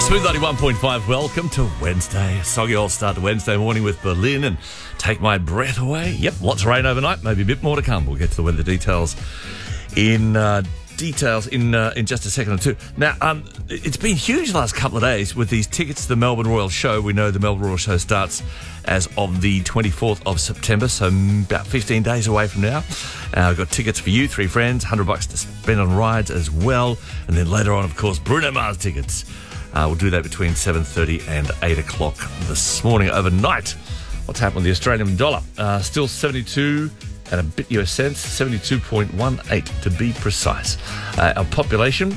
Smooth 91.5, welcome to Wednesday. Soggy old start to Wednesday morning with Berlin and Take My Breath Away. Yep, lots of rain overnight, maybe a bit more to come. We'll get to the weather details in just a second or two. Now, it's been huge the last couple of days with these tickets to the Melbourne Royal Show. We know the Melbourne Royal Show starts as of the 24th of September, so about 15 days away from now. I've got tickets for you, 3 friends, $100 to spend on rides as well. And then later on, of course, Bruno Mars tickets. We'll do that between 7:30 and 8 o'clock this morning. Overnight, what's happened with the Australian dollar? Still 72 and a bit US cents, 72.18 to be precise. Our population,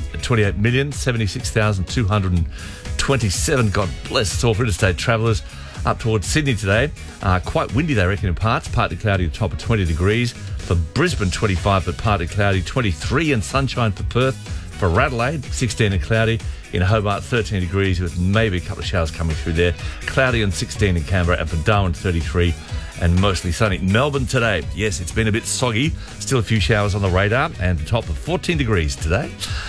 28,076,227. God bless. It's all for interstate travellers up towards Sydney today. Quite windy, they reckon, in parts. Partly cloudy, a top of 20 degrees. For Brisbane, 25, but partly cloudy. 23 and sunshine for Perth. For Adelaide, 16 and cloudy. In Hobart, 13 degrees with maybe a couple of showers coming through there. Cloudy and 16 in Canberra, and for Darwin, 33 and mostly sunny. Melbourne today, yes, it's been a bit soggy. Still a few showers on the radar, and a top of 14 degrees today.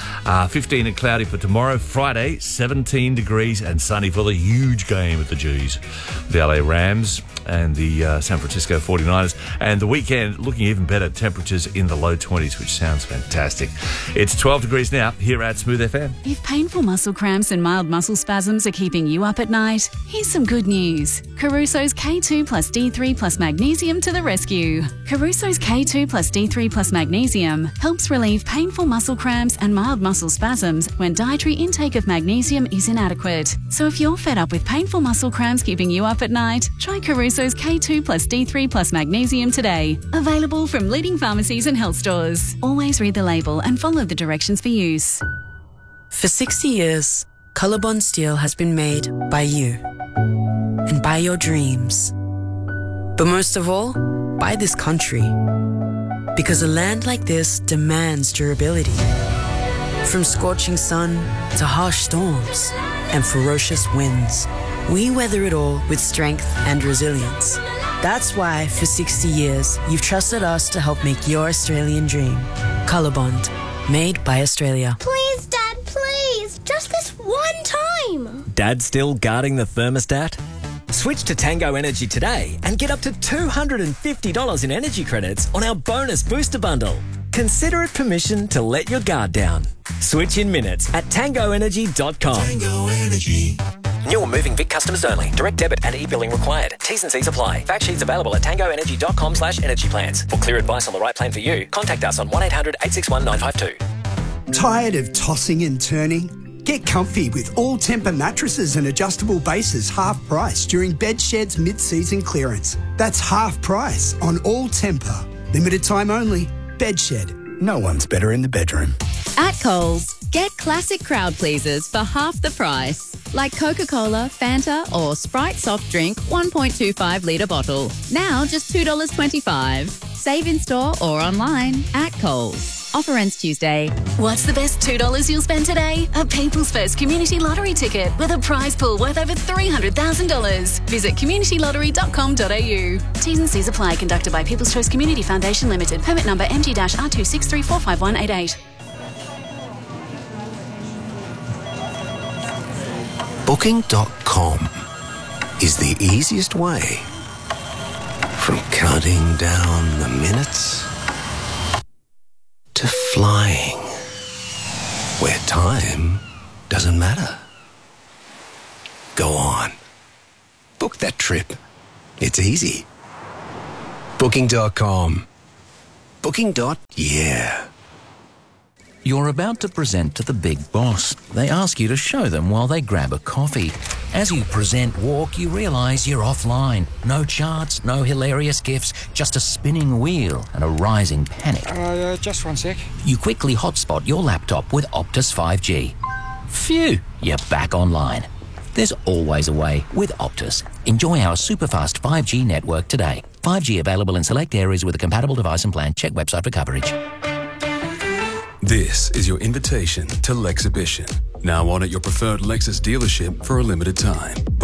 15 and cloudy for tomorrow. Friday, 17 degrees and sunny for the huge game at the G's. The LA Rams and the San Francisco 49ers. And the weekend, looking even better, temperatures in the low 20s, which sounds fantastic. It's 12 degrees now here at Smooth FM. If painful muscle cramps and mild muscle spasms are keeping you up at night, here's some good news. Caruso's K2 plus D3 plus magnesium to the rescue. Caruso's K2 plus D3 plus magnesium helps relieve painful muscle cramps and mild muscle spasms when dietary intake of magnesium is inadequate. So if you're fed up with painful muscle cramps keeping you up at night, try Caruso's K2 plus D3 plus magnesium today. Available from leading pharmacies and health stores. Always read the label and follow the directions for use. For 60 years, Colorbond Steel has been made by you and by your dreams. But most of all, by this country. Because a land like this demands durability. From scorching sun to harsh storms and ferocious winds, we weather it all with strength and resilience. That's why, for 60 years, you've trusted us to help make your Australian dream. Colorbond, made by Australia. Please, Dad, please. Just this one time. Dad still guarding the thermostat? Switch to Tango Energy today and get up to $250 in energy credits on our bonus booster bundle. Consider it permission to let your guard down. Switch in minutes at tangoenergy.com. Tango Energy. New or moving Vic customers only. Direct debit and e-billing required. T's and C's apply. Fact sheets available at tangoenergy.com/energy plans. For clear advice on the right plan for you, contact us on 1-800-861-952. Tired of tossing and turning? Get comfy with all-temper mattresses and adjustable bases half price during Bedshed's mid-season clearance. That's half price on all temper. Limited time only. Bedshed. No one's better in the bedroom. At Coles, get classic crowd pleasers for half the price. Like Coca-Cola, Fanta or Sprite soft drink 1.25 litre bottle. Now just $2.25. Save in store or online at Coles. Offer ends Tuesday. What's the best $2 you'll spend today? A People's First Community Lottery ticket with a prize pool worth over $300,000. Visit communitylottery.com.au. T's and C's apply. Conducted by People's Choice Community Foundation Limited. Permit number MG-R263451188. Booking.com is the easiest way from counting down the minutes to flying where time doesn't matter. Go on. Book that trip. It's easy. Booking.com. Booking.yeah. You're about to present to the big boss. They ask you to show them while they grab a coffee. As you present walk, you realise you're offline. No charts, no hilarious gifs, just a spinning wheel and a rising panic. Just one sec. You quickly hotspot your laptop with Optus 5G. Phew, you're back online. There's always a way with Optus. Enjoy our super-fast 5G network today. 5G available in select areas with a compatible device and plan. Check website for coverage. This is your invitation to Lexhibition. Now on at your preferred Lexus dealership for a limited time. Book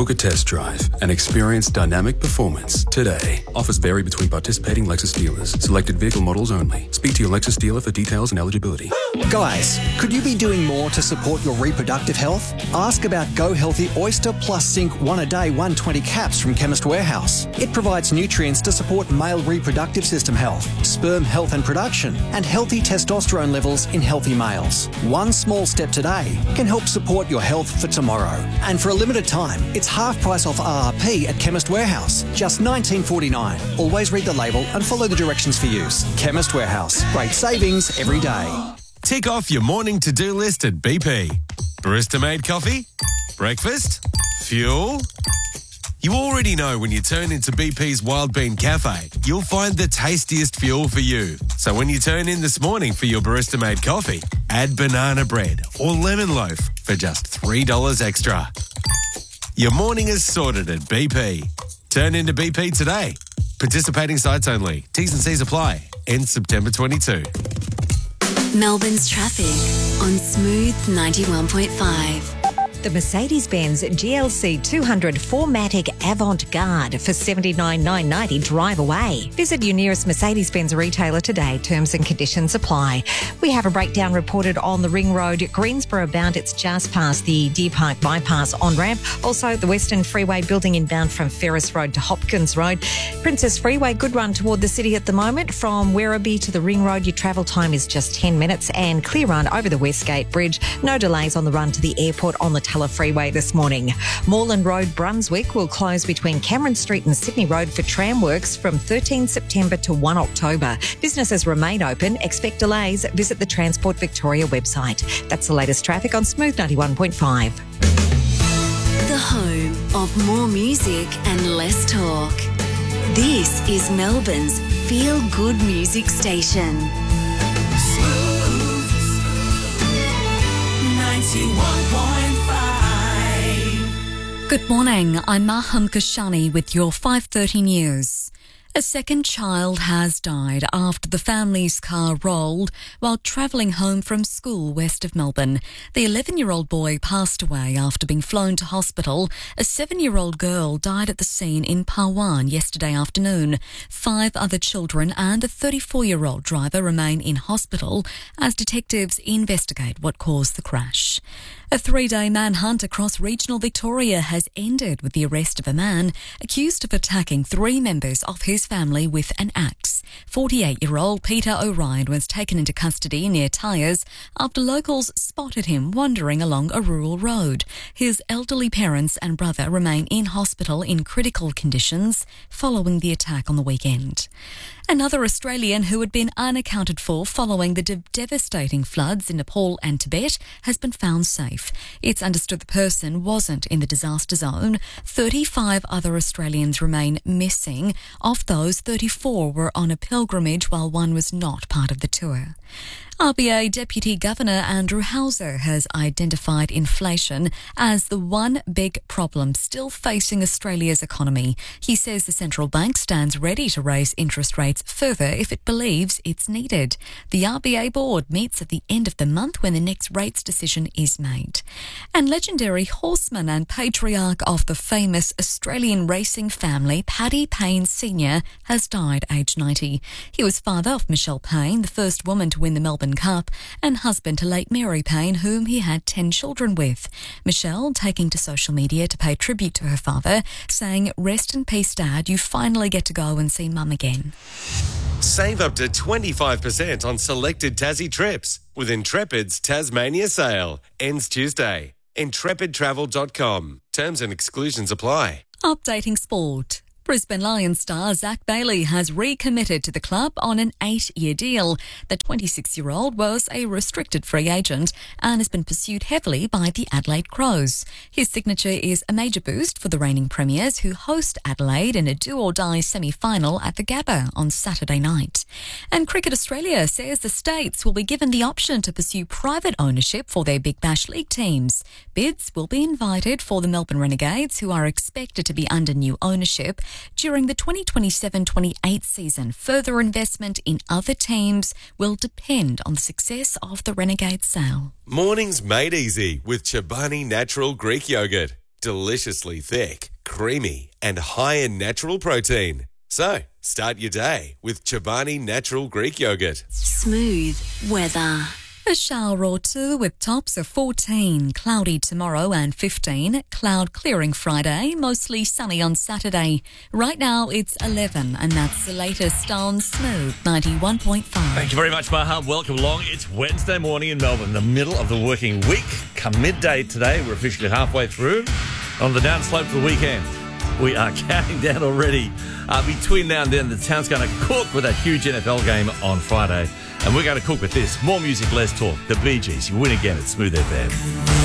Book a test drive and experience dynamic performance today. Offers vary between participating Lexus dealers. Selected vehicle models only. Speak to your Lexus dealer for details and eligibility. Guys, could you be doing more to support your reproductive health? Ask about Go Healthy Oyster Plus Zinc 1 a day 120 caps from Chemist Warehouse. It provides nutrients to support male reproductive system health, sperm health and production, and healthy testosterone levels in healthy males. One small step today can help support your health for tomorrow. And for a limited time, it's half price off RRP at Chemist Warehouse, just $19.49. Always read the label and follow the directions for use. Chemist Warehouse, great savings every day. Tick off your morning to-do list at BP. Barista-made coffee? Breakfast? Fuel? You already know when you turn into BP's Wild Bean Cafe, you'll find the tastiest fuel for you. So when you turn in this morning for your barista-made coffee, add banana bread or lemon loaf for just $3 extra. Your morning is sorted at BP. Turn into BP today. Participating sites only. T's and C's apply. Ends September 22. Melbourne's traffic on Smooth 91.5. The Mercedes-Benz GLC 200 4MATIC Avant-Garde for $79,990 drive away. Visit your nearest Mercedes-Benz retailer today. Terms and conditions apply. We have a breakdown reported on the Ring Road, Greensboro bound. It's just past the Deer Park bypass on-ramp. Also, the Western Freeway building inbound from Ferris Road to Hopkins Road. Princess Freeway, good run toward the city at the moment. From Werribee to the Ring Road, your travel time is just 10 minutes and clear run over the Westgate Bridge. No delays on the run to the airport on the Tulla Freeway this morning. Moreland Road, Brunswick will close between Cameron Street and Sydney Road for tram works from 13 September to 1 October. Businesses remain open. Expect delays. Visit the Transport Victoria website. That's the latest traffic on Smooth 91.5. The home of more music and less talk. This is Melbourne's feel-good music station. Smooth 91.5. Good morning, I'm Maham Kashani with your 5:30 news. A second child has died after the family's car rolled while travelling home from school west of Melbourne. The 11-year-old boy passed away after being flown to hospital. A 7-year-old girl died at the scene in Parwan yesterday afternoon. 5 other children and a 34-year-old driver remain in hospital as detectives investigate what caused the crash. A 3-day manhunt across regional Victoria has ended with the arrest of a man accused of attacking 3 members of his family with an axe. 48-year-old Peter O'Ryan was taken into custody near Tyres after locals spotted him wandering along a rural road. His elderly parents and brother remain in hospital in critical conditions following the attack on the weekend. Another Australian who had been unaccounted for following the devastating floods in Nepal and Tibet has been found safe. It's understood the person wasn't in the disaster zone. 35 other Australians remain missing. Of those, 34 were on a pilgrimage while one was not part of the tour. RBA Deputy Governor Andrew Hauser has identified inflation as the one big problem still facing Australia's economy. He says the central bank stands ready to raise interest rates further if it believes it's needed. The RBA board meets at the end of the month when the next rates decision is made. And legendary horseman and patriarch of the famous Australian racing family, Paddy Payne Sr., has died aged 90. He was father of Michelle Payne, the first woman to win the Melbourne Cup, and husband to late Mary Payne, whom he had 10 children with. Michelle taking to social media to pay tribute to her father, saying, "Rest in peace, Dad, you finally get to go and see Mum again." Save up to 25% on selected Tassie trips with Intrepid's Tasmania sale. Ends Tuesday. IntrepidTravel.com. Terms and exclusions apply. Updating sport. Brisbane Lions star Zach Bailey has recommitted to the club on an 8-year deal. The 26-year-old was a restricted free agent and has been pursued heavily by the Adelaide Crows. His signature is a major boost for the reigning premiers who host Adelaide in a do-or-die semi-final at the Gabba on Saturday night. And Cricket Australia says the states will be given the option to pursue private ownership for their Big Bash League teams. Bids will be invited for the Melbourne Renegades, who are expected to be under new ownership during the 2027-28 season. Further investment in other teams will depend on the success of the Renegade sale. Mornings made easy with Chobani Natural Greek Yogurt. deliciously thick, creamy, and high in natural protein. So, start your day with Chobani Natural Greek Yogurt. Smooth weather. A shower or two with tops of 14, cloudy tomorrow and 15, cloud clearing Friday, mostly sunny on Saturday. Right now it's 11 and that's the latest on Smooth 91.5. Thank you very much, Maha. Welcome along. It's Wednesday morning in Melbourne, the middle of the working week. Come midday today, we're officially halfway through on the downslope to the weekend. We are counting down already. Between now and then, the town's going to cook with that huge NFL game on Friday. And we're going to cook with this. More music, less talk. The Bee Gees. You win again at Smooth FM.